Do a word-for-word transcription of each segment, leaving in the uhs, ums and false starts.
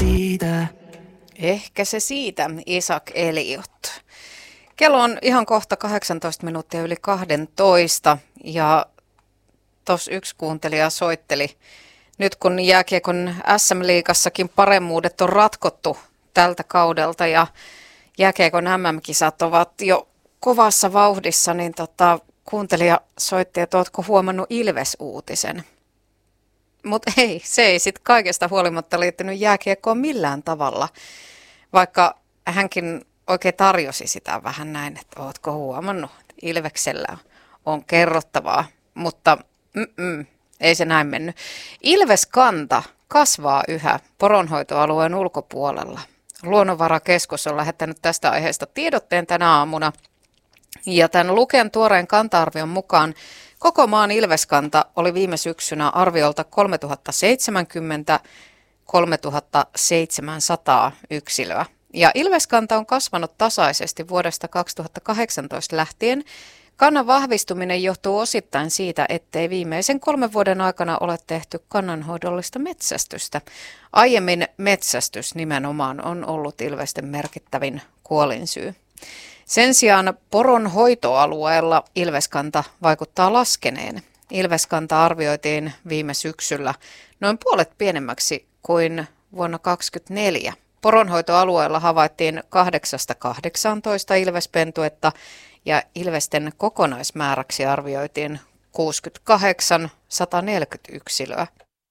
siitä. Ehkä se siitä, Isaac Elliot. Kello on ihan kohta kahdeksantoista minuuttia yli kahdentoista ja tuossa yksi kuuntelija soitteli. Nyt kun jääkiekon S M-liigassakin paremmuudet on ratkottu tältä kaudelta ja jääkiekon M M-kisat ovat jo kovassa vauhdissa, niin tota, kuuntelija soitti, että ootko huomannut Ilves-uutisen. Mutta ei, se ei sitten kaikesta huolimatta liittynyt jääkiekkoon millään tavalla, vaikka hänkin oikein tarjosi sitä vähän näin, että ootko huomannut, että Ilveksellä on kerrottavaa, mutta mm-mm, ei se näin mennyt. Ilveskanta kasvaa yhä poronhoitoalueen ulkopuolella. Luonnonvarakeskus on lähettänyt tästä aiheesta tiedotteen tänä aamuna. Ja tämän Luken tuoreen kanta-arvion mukaan koko maan ilveskanta oli viime syksynä arviolta kolmetuhattaseitsemänkymmentä kolmetuhattaseitsemänsataa yksilöä. Ja ilveskanta on kasvanut tasaisesti vuodesta kaksituhattakahdeksantoista lähtien. Kannan vahvistuminen johtuu osittain siitä, ettei viimeisen kolmen vuoden aikana ole tehty kannanhoidollista metsästystä. Aiemmin metsästys nimenomaan on ollut ilvesten merkittävin kuolinsyy. Sen sijaan poronhoitoalueella ilveskanta vaikuttaa laskeneen. Ilveskanta arvioitiin viime syksyllä noin puolet pienemmäksi kuin vuonna kaksituhattakaksikymmentäneljä. Poronhoitoalueella havaittiin kahdeksasta kahdeksaantoista ilvespentuetta ja ilvesten kokonaismääräksi arvioitiin kuusikymmentäkahdeksan sata neljäkymmentä yksilöä.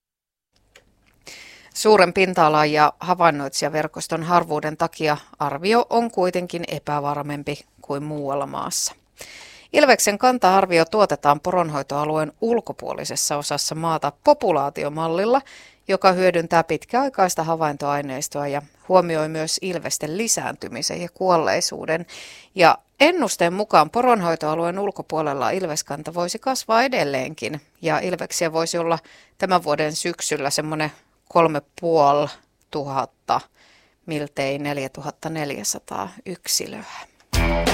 Suuren pinta-alan ja havainnoitsijaverkoston harvuuden takia arvio on kuitenkin epävarmempi kuin muualla maassa. Ilveksen kanta-arvio tuotetaan poronhoitoalueen ulkopuolisessa osassa maata populaatiomallilla, joka hyödyntää pitkäaikaista havaintoaineistoa ja huomioi myös ilvesten lisääntymisen ja kuolleisuuden. Ja ennusteen mukaan poronhoitoalueen ulkopuolella ilveskanta voisi kasvaa edelleenkin ja ilveksiä voisi olla tämän vuoden syksyllä semmoinen kolme puoli tuhatta, miltei neljätuhattaneljäsataa yksilöä.